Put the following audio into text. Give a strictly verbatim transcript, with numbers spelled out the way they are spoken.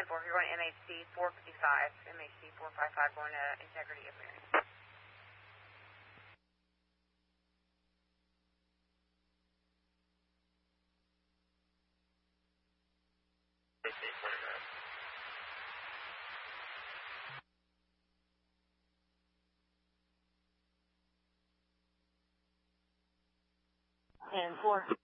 ten four, you're going to M H C four fifty-five, M H C four fifty-five going to Integrity of Mary. ten four.